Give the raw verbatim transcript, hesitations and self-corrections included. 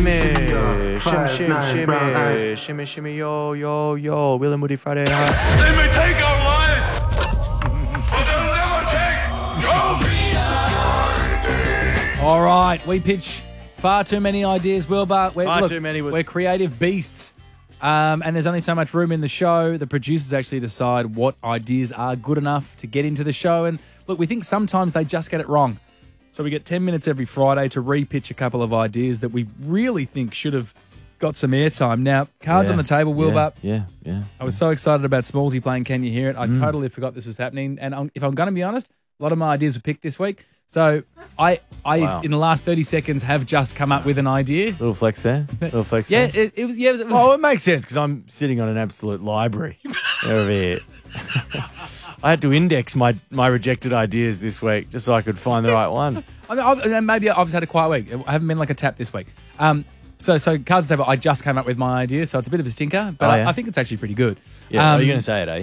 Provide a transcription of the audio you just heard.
shimmy, shimmy, shimmy, shimmy, shimmy, yo, yo, yo. Will and Woody Friday night. They may take our lives, but they'll never take your All right, we pitch far too many ideas, Wilbur. We're, Far look, too many with- We're creative beasts. Um, and there's only so much room in the show. The producers actually decide what ideas are good enough to get into the show. And look, we think sometimes they just get it wrong. So we get ten minutes every Friday to re-pitch a couple of ideas that we really think should have got some airtime. Now, cards Yeah, on the table, Wilbur. Yeah, yeah. yeah. I was so excited about Smallsy playing Can You Hear It? I Mm. totally forgot this was happening. And I'm- if I'm going to be honest, a lot of my ideas were picked this week. So I, I Wow. in the last thirty seconds, have just come up with an idea. Little flex there. Little flex Yeah, there. it, it was. Yeah, it was. Oh, it makes sense because I'm sitting on an absolute library over here. I had to index my, my rejected ideas this week just so I could find the right one. I mean, I've, and maybe I've just had a quiet week. I haven't been like a tap this week. Um, so, so cards on the table. I just came up with my idea, so it's a bit of a stinker, but Oh, I, yeah? I think it's actually pretty good. Yeah, Um, are you going to say it, eh?